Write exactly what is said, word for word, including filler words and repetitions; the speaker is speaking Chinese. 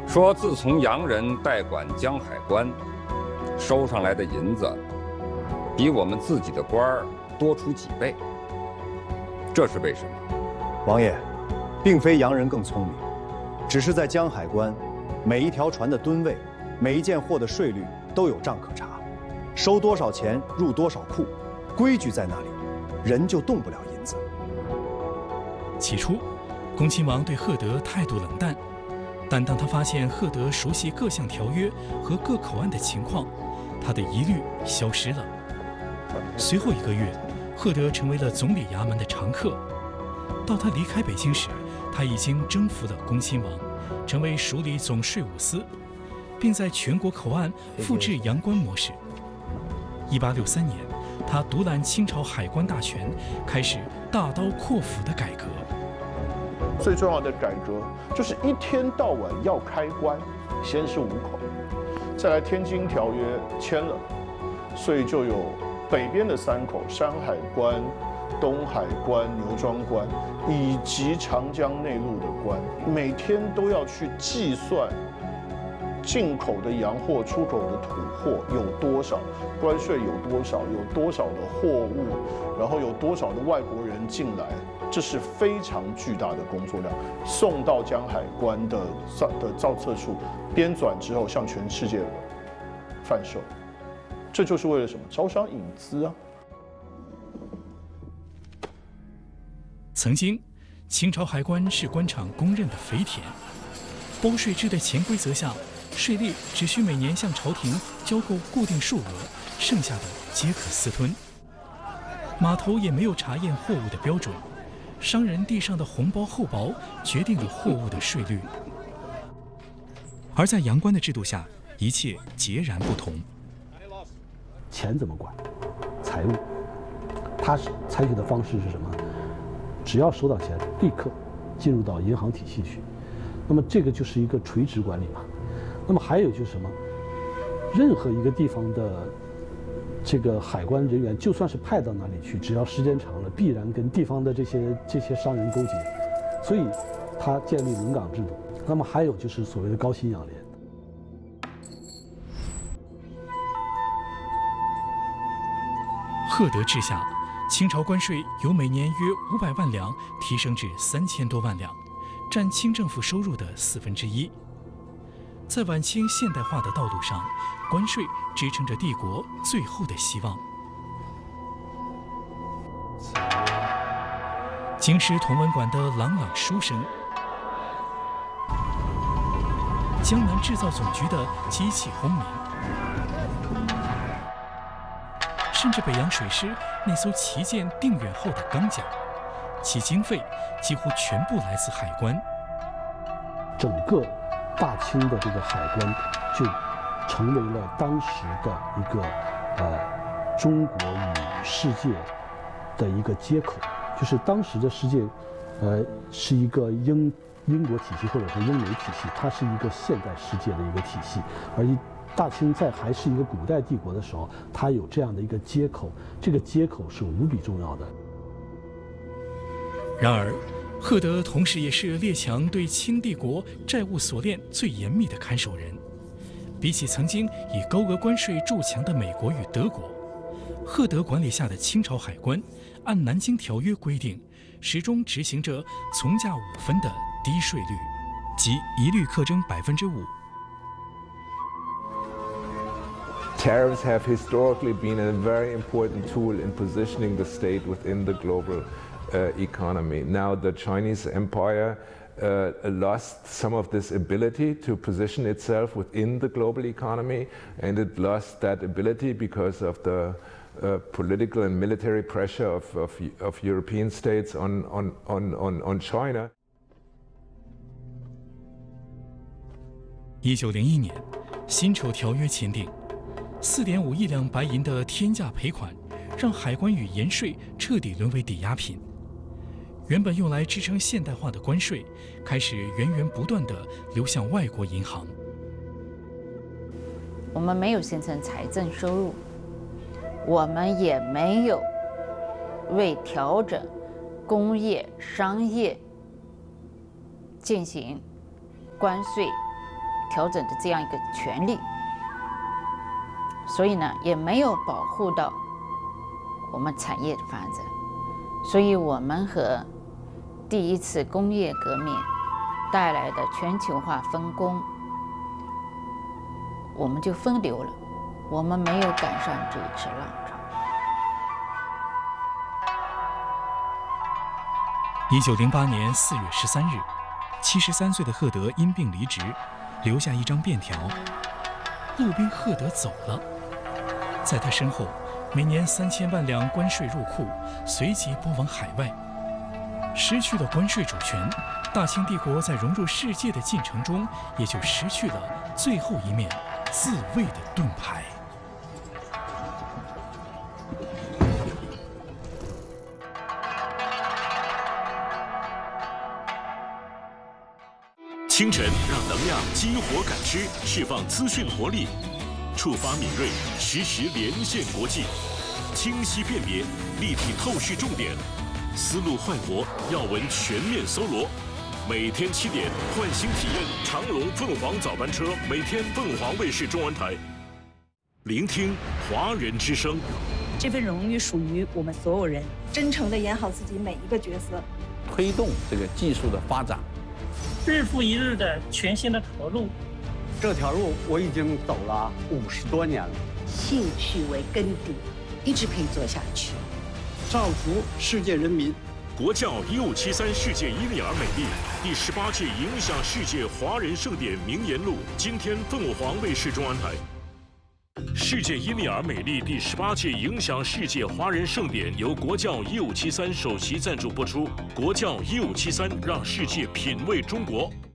说自从洋人代管江海关，收上来的银子比我们自己的官儿多出几倍。这是为什么？ 王爷，并非洋人更聪明，只是在江海关，每一条船的吨位，每一件货的税率都有账可查，收多少钱入多少库，规矩在那里，人就动不了银子。 起初，恭亲王对赫德态度冷淡。但当他发现赫德熟悉各项条约和各口岸的情况，他的疑虑消失了。随后一个月，赫德成为了总理衙门的常客。到他离开北京时，他已经征服了恭亲王，成为署理总税务司，并在全国口岸复制洋关模式。一八六三年，他独揽清朝海关大权，开始大刀阔斧的改革。 最重要的改革就是一天到晚要开关，先是五口，再来天津条约签了，所以就有北边的三口：山海关、东海关、牛庄关，以及长江内陆的关，每天都要去计算进口的洋货、出口的土货有多少，关税有多少，有多少的货物，然后有多少的外国人进来。这是非常巨大的工作量，送到江海关的造的造册处编纂之后，向全世界贩售，这就是为了什么？招商引资啊！ 曾经，清朝海关是官场公认的肥田，包税制的潜规则下，税吏只需每年向朝廷交够固定数额，剩下的皆可私吞。码头也没有查验货物的标准。商人递上的红包厚薄决定了货物的税率，而在洋关的制度下，一切截然不同。 钱怎么管？财务，他采取的方式是什么？只要收到钱，立刻进入到银行体系去。那么这个就是一个垂直管理嘛。那么还有就是什么？任何一个地方的这个海关人员，就算是派到那里去，只要时间长了，必然跟地方的这些这些商人勾结，所以他建立轮岗制度。那么还有就是所谓的高薪养廉。 赫德治下，清朝关税由每年约五百万两提升至三千多万两，占清政府收入的四分之一。在晚清现代化的道路上，关税支撑着帝国最后的希望。京师同文馆的朗朗书声，江南制造总局的机器轰鸣，甚至北洋水师那艘旗舰定远号的钢桨，其经费几乎全部来自海关。 整个大清的这个海关就成为了当时的一个呃中国与世界的一个接口，就是当时的世界，呃是一个英英国体系或者是英美体系，它是一个现代世界的一个体系，而一大清在还是一个古代帝国的时候，它有这样的一个接口，这个接口是无比重要的。 然而，赫德同时也是列强对清帝国债务锁链最严密的看守人。比起曾经以高额关税筑墙的美国与德国，赫德管理下的清朝海关，按《南京条约》规定，始终执行着从价五分的低税率，即一律课征百分之五。 Tariffs have historically been a very important tool in positioning the state within the global uh, economy. Now the Chinese empire uh, lost some of this ability to position itself within the global economy, and it lost that ability because of the uh, political and military pressure of, of, of European states on, on, on, on, on China. 一九零一年，辛丑条约签订。四点五亿两白银的天价赔款，让海关与盐税彻底沦为抵押品。原本用来支撑现代化的关税，开始源源不断地流向外国银行。 我们没有形成财政收入，我们也没有为调整工业、商业进行关税调整的这样一个权利，所以呢，也没有保护到我们产业的发展，所以我们和第一次工业革命带来的全球化分工，我们就分流了，我们没有赶上这一次浪潮。 一九零八年四月十三日，七十三岁的赫德因病离职，留下一张便条。陆宾赫德走了，在他身后，每年三千万两关税入库，随即拨往海外。失去了关税主权，大清帝国在融入世界的进程中，也就失去了最后一面自卫的盾牌。 清晨让能量激活感知，释放资讯活力，触发敏锐，实时连线国际，清晰辨别，立体透视重点，思路焕活，要闻全面搜罗。每天七点，唤醒体验长龙凤凰早班车，每天凤凰卫视中文台，聆听华人之声。 这份荣誉属于我们所有人，真诚地演好自己每一个角色， 推动这个技术的发展。 日复一日的全新的投入， 这条路我已经走了五十多年了。 兴趣为根底，一直可以做下去。 造福世界人民。 国教一五七三世界伊利尔美丽第十八届影响世界华人盛典名言录，今天凤凰卫视中文台。世界伊利尔美丽第十八届影响世界华人盛典由国教一五七三首席赞助播出。国教一五七三，让世界品味中国。